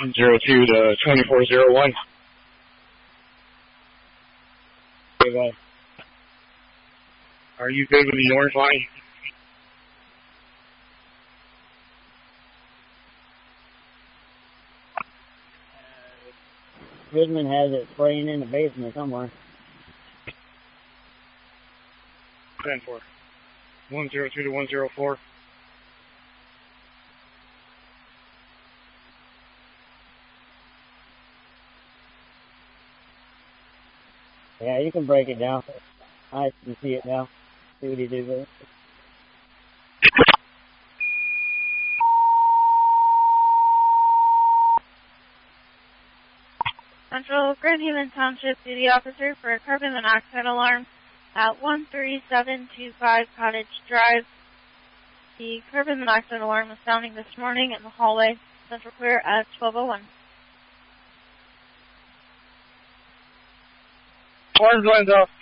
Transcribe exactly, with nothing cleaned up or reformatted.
zero two to twenty-four zero one. Okay, bye. Are you good with the orange line? Ridman has it spraying in the basement somewhere. ten four. one zero two to one zero four. Yeah, you can break it down. I can see it now. See what he did with it. Central Grand Haven Township Duty Officer for a carbon monoxide alarm at one three seven two five Cottage Drive. The carbon monoxide alarm was sounding this morning in the hallway. Central clear at twelve oh one. Orange line's off.